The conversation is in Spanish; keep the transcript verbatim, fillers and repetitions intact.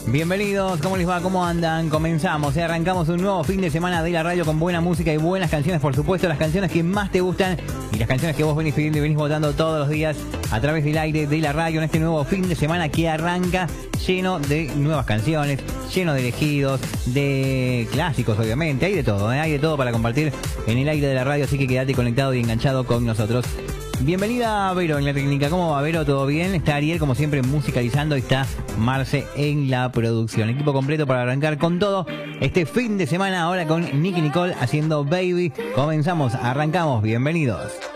Bienvenidos, ¿cómo les va? ¿Cómo andan? Comenzamos y arrancamos un nuevo fin de semana de la radio con buena música y buenas canciones, por supuesto, las canciones que más te gustan y las canciones que vos venís pidiendo y venís votando todos los días a través del aire de la radio en este nuevo fin de semana que arranca lleno de nuevas canciones, lleno de elegidos, de clásicos obviamente, hay de todo, ¿eh? Hay de todo para compartir en el aire de la radio, así que quédate conectado y enganchado con nosotros. Bienvenida Vero en la técnica, ¿cómo va Vero? ¿Todo bien? Está Ariel como siempre musicalizando y está Marce en la producción. Equipo completo para arrancar con todo este fin de semana ahora con Nicky Nicole haciendo Baby. Comenzamos, arrancamos, bienvenidos.